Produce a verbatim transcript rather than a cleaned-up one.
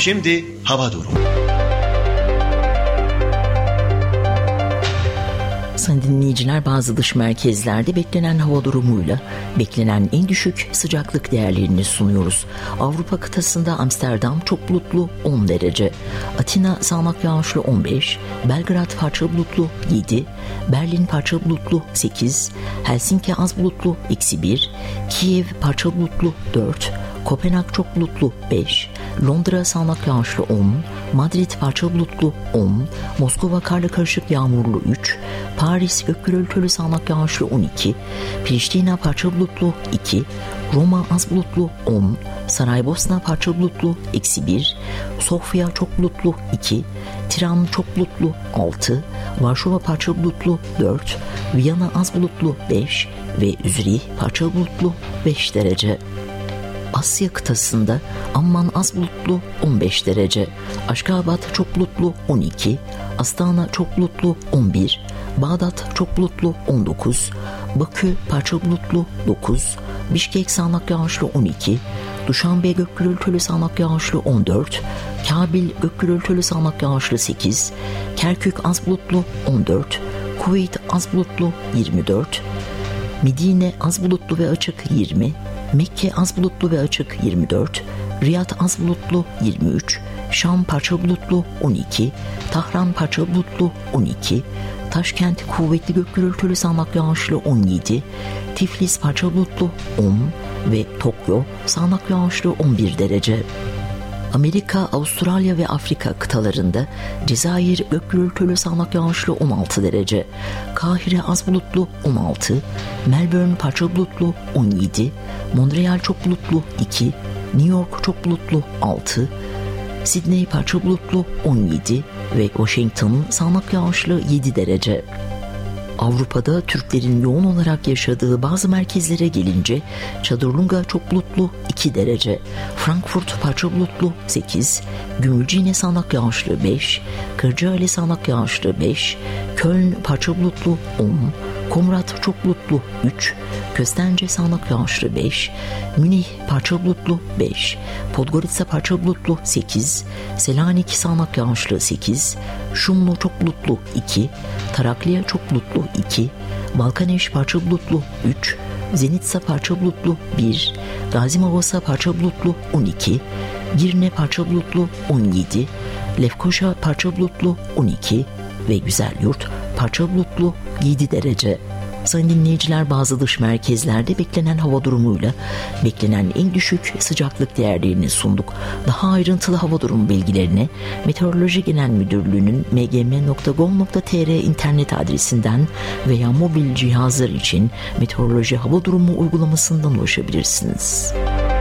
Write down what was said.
Şimdi hava durumu. Sayın dinleyiciler, bazı dış merkezlerde beklenen hava durumuyla beklenen en düşük sıcaklık değerlerini sunuyoruz. Avrupa kıtasında Amsterdam çok bulutlu on derece, Atina sağanak yağışlı on beş, Belgrad parçalı bulutlu yedi, Berlin parçalı bulutlu sekiz, Helsinki az bulutlu eksi bir, Kiev parçalı bulutlu dört, Kopenhag çok bulutlu beş, Londra sağanak yağışlı on, Madrid parçalı bulutlu on, Moskova karla karışık yağmurlu üç, Paris gök gürültülü sağanak yağışlı on iki, Priştina parçalı bulutlu iki, Roma az bulutlu on, Saraybosna parçalı bulutlu eksi bir, Sofya çok bulutlu iki, Tiran çok bulutlu altı, Varşova parçalı bulutlu dört, Viyana az bulutlu beş ve Zürih parçalı bulutlu beş derece. Asya kıtasında Amman az bulutlu on beş derece, Aşkabat çok bulutlu on iki, Astana çok bulutlu on bir, Bağdat çok bulutlu on dokuz, Bakü parça bulutlu dokuz, Bişkek sağanak yağışlı on iki, Duşanbe gök gürültülü sağanak yağışlı on dört, Kabil gök gürültülü sağanak yağışlı sekiz, Kerkük az bulutlu on dört, Kuveyt az bulutlu yirmi dört, Medine az bulutlu ve açık yirmi, Mekke az bulutlu ve açık yirmi dört, Riyad az bulutlu yirmi üç, Şam parça bulutlu on iki, Tahran parça bulutlu on iki, Taşkent kuvvetli gök gürültülü sağanak yağışlı on yedi, Tiflis parça bulutlu on ve Tokyo sağanak yağışlı on bir derece. Amerika, Avustralya ve Afrika kıtalarında Cezayir gök gürültülü sağanak yağışlı on altı derece, Kahire az bulutlu on altı, Melbourne parça bulutlu on yedi, Montreal çok bulutlu iki, New York çok bulutlu altı, Sydney parça bulutlu on yedi ve Washington sağanak yağışlı yedi derece. Avrupa'da Türklerin yoğun olarak yaşadığı bazı merkezlere gelince Çadırlunga çok bulutlu iki derece, Frankfurt parça bulutlu sekiz, Gümülcine sağanak yağışlı beş, Kırcaali sağanak yağışlı beş, Köln parça bulutlu on, Komrat çok bulutlu üç, Köstence sağanak yağışlı beş, Münih parça bulutlu beş, Podgorica parça bulutlu sekiz, Selanik sağanak yağışlı sekiz, Şumlu çok bulutlu iki, Tarakliya çok bulutlu iki, Balkaneş parça bulutlu üç, Zenitsa parça bulutlu bir, Gazimagosa parça bulutlu on iki, Girne parça bulutlu on yedi, Lefkoşa parça bulutlu on iki ve Güzelyurt parça bulutlu yedi derece. Sayın dinleyiciler, bazı dış merkezlerde beklenen hava durumuyla beklenen en düşük sıcaklık değerlerini sunduk. Daha ayrıntılı hava durumu bilgilerini Meteoroloji Genel Müdürlüğü'nün m g m nokta gov nokta t r internet adresinden veya mobil cihazlar için meteoroloji hava durumu uygulamasından ulaşabilirsiniz.